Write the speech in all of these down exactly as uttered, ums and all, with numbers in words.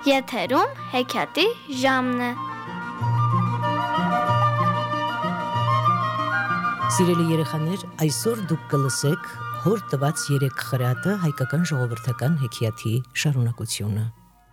Եթերում հեքիաթի ժամն է։ Սիրելի երեխաներ, այսօր դուք կլսեք հոր տված երեք խրատը հայկական ժողովրդական հեքիաթի շարունակությունը։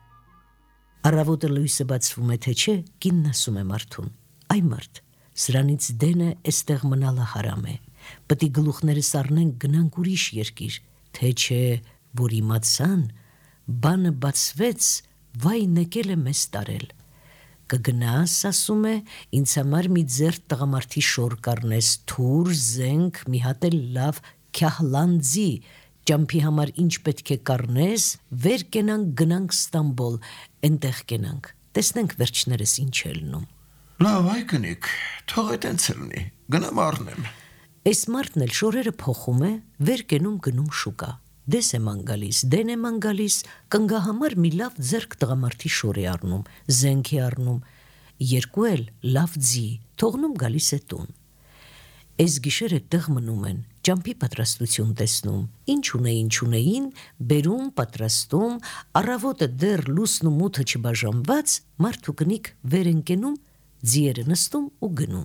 Առավոտը լույսը բացվում է, թե չէ, կինն ասում է մարդուն. «Այ մարդ, սրանից դենը էստեղ մնալը հարամ է։ Պետք է գլուխներս առնենք գնանք ուրիշ երկիր, թե չէ, որ իմացան, բանը բացվեց, վայ նեկել է մեզ տարել։ Կգնաս, ասում է, ինձ համար մի ձեռ տղամարդի շոր կառնես, թուր, զենք, մի հատ էլ լավ քյահլանդզի, ճամփի համար ինչ պետք է կառնես, վեր կենանք գնանք Ստամբոլ, այնտեղ կենանք, տեսնենք վերջներս ինչ է լնում»։ Լավ, այ կնիկ, թող է տենց լինի, գնամ առնեմ։ Այս մարդն էլ շորերը փոխում է, վեր կենում գնում շուկա։ Դես է ման գալիս, դեն է ման գալիս, կնգահամար մի լավ ձեռք տղամարդի շոր է առնում, զենք է առնում, երկու էլ լավ ձի, թողնում գալիս է տուն։ Այս գիշերը տեղ մնում են, ճամփի պատրաստություն տեսնում, ինչ ունեին, չունեին, բերում, պատրաստում, առավոտը դեռ լուսն ու մութը չբաժանված, մարդ ու կնիկ վեր են կենում, ձիերը նստում ու գնում։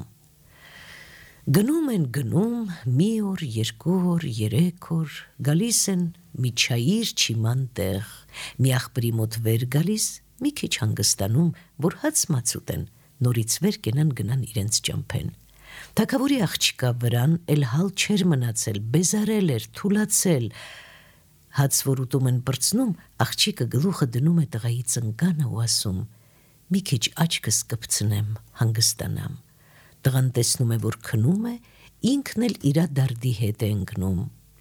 Գնում են գնում, մի օր, երկու օր, երեք օր, գալիս են մի չայիր չիման տեղ, մի աղբրի մոտ վեր գալիս, մի քիչ հանգստանում, որ հաց մաց ուտեն, նորից վեր կենան գնան իրենց ճամփեն։ Թագավորի աղջիկա վրան էլ հալ չէր մնացել, բեզարել էր, թուլացել։ Հաց որ ուտում են պրծնում, աղջիկը գլուխը դնում է տղայի ծնկանը ու ասում. «Մի քիչ աչքս կպցնեմ, հանգստանամ»։ Տղան տեսնում է, որ քնում է, ինքն էլ իրա դարդի հետ է ընկնում։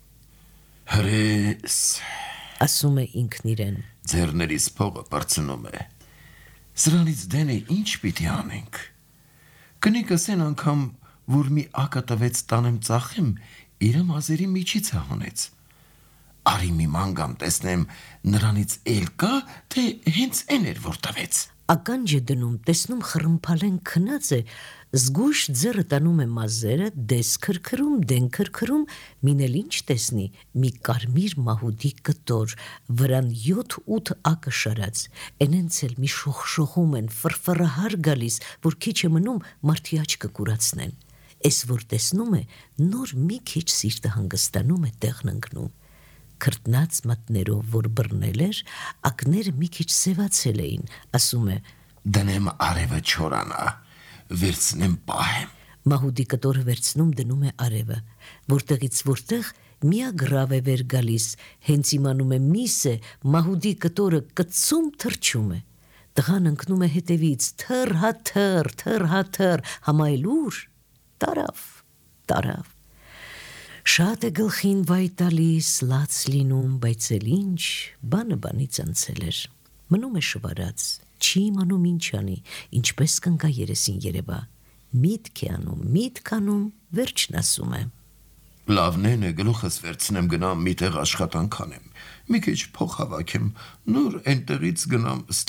Հրես, ասում է ինքն իրեն, ձեռներիս փողը պրծնում է, սրանից դենը ինչ պիտի անենք։ Կնիկս են անգամ, որ մի ակա տվեց տանեմ ծախեմ, իրը մազերի միջից է հանեց։ Արի մի մանգամ տեսնեմ, նրանից էլ կա, թե հենց են էր, որ տվեց։ Ականջ է դնում, տեսնում խռմփալեն քնած է, զգույշ ձեռը տանում է մազերը, դես քրքրում, դեն քրքրում, մին էլ ինչ տեսնի, մի կարմիր մահուդի կտոր, վրան յոթ-ութ ակը շարած, էնենց էլ մի շողշողում են, ֆրֆռահար գալիս, որ քիչ է մնում մարդի աչքը կուրացնեն։ Էս որ տեսնում է, նոր մի քիչ սիրտը հանգստանում է, տեղն ընկնում։ Քրտնած մատներով, որ բռնել էր, ակները մի քիչ սևացել էին, ասում է. «Դնեմ արևը չորանա, վերցնեմ պահեմ»։ Մահուդի կտորը վերցնում դնում է արևը, որտեղից որտեղ միագրավ է վեր գալիս, հենց իմանում է միս է, մահուդի կտորը կծում թռչում է։ Տղան ընկնում է հետևից, թռ-հա-թռ, թռ-հա-թռ, համայլուր, տարավ, տարավ։ Շատ է գլխին վայ տալիս, լաց լինում, բայց էլ ինչ, բանը բանից անցել էր։ Մնում է շվարած, չի իմանում ինչ անի, ինչպես կնկա երեսին երևա։ Միտք է անում, միտք անում, վերջն ասում է. Լավնեն է, գլուխս վերցնեմ գնամ մի տեղ աշխատանք անեմ, մի քիչ փող հավաքեմ, նոր այնտեղից գնամ